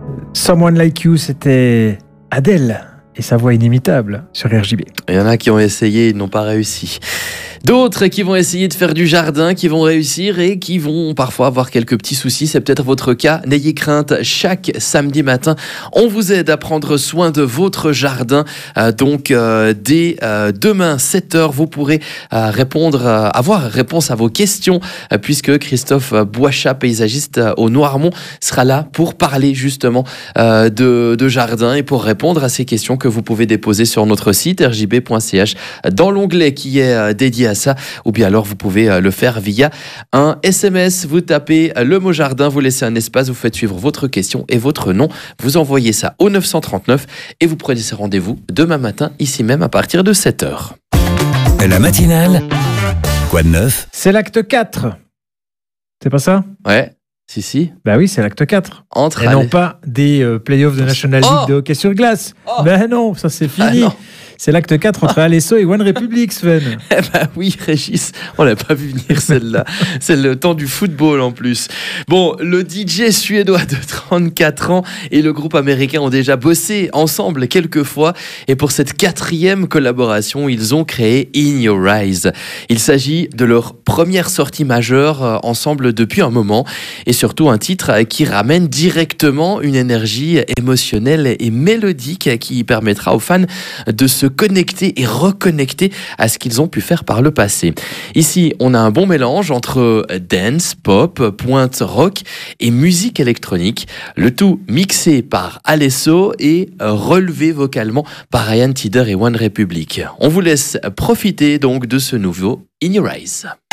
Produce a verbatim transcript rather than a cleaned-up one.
Someone Like You, c'était Adele et sa voix inimitable sur R J B. Il y en a qui ont essayé, ils n'ont pas réussi. D'autres qui vont essayer de faire du jardin, qui vont réussir et qui vont parfois avoir quelques petits soucis. C'est peut-être votre cas. N'ayez crainte, chaque samedi matin, on vous aide à prendre soin de votre jardin. Euh, donc, euh, dès euh, demain, sept heures, vous pourrez euh, répondre, euh, avoir réponse à vos questions, euh, puisque Christophe Boichat, paysagiste euh, au Noirmont, sera là pour parler justement euh, de, de jardin et pour répondre à ces questions que vous pouvez déposer sur notre site r j b point c h dans l'onglet qui est euh, dédié à ça, ou bien alors vous pouvez le faire via un S M S. Vous tapez le mot jardin, vous laissez un espace, vous faites suivre votre question et votre nom, vous envoyez ça au neuf cent trente-neuf et vous prenez ce rendez-vous demain matin, ici même à partir de sept heures. La matinale, quoi de neuf? C'est l'acte quatre. C'est pas ça? Ouais, si, si. Bah oui, c'est l'acte quatre. Entre et non pas des euh, playoffs de National League oh de hockey sur glace. Oh Ben non, ça c'est fini. Ah c'est l'acte quatre entre Alesso et One Republic, Sven. Eh ben oui, Régis, on l'a pas vu venir celle-là. C'est le temps du football en plus. Bon, le D J suédois de trente-quatre ans et le groupe américain ont déjà bossé ensemble quelques fois. Et pour cette quatrième collaboration, ils ont créé In Your Eyes. Il s'agit de leur première sortie majeure ensemble depuis un moment. Et surtout un titre qui ramène directement une énergie émotionnelle et mélodique qui permettra aux fans de se connecter et reconnecter à ce qu'ils ont pu faire par le passé. Ici, on a un bon mélange entre dance, pop, pointe rock et musique électronique, le tout mixé par Alesso et relevé vocalement par Ryan Tedder et One Republic. On vous laisse profiter donc de ce nouveau In Your Eyes.